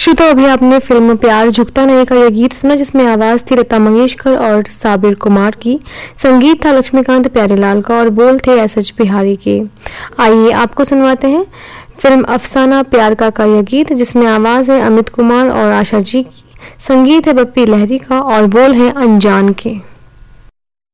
श्रोता, अभी आपने फिल्म प्यार झुकता नहीं का यह गीत सुना, जिसमें आवाज थी लता मंगेशकर और साबिर कुमार की, संगीत था लक्ष्मीकांत प्यारेलाल का और बोल थे एस.एच. बिहारी के। आइए आपको सुनवाते हैं फिल्म अफसाना प्यार का यह गीत, जिसमें आवाज है अमित कुमार और आशा जी की, संगीत है बप्पी लहरी का और बोल है अनजान के।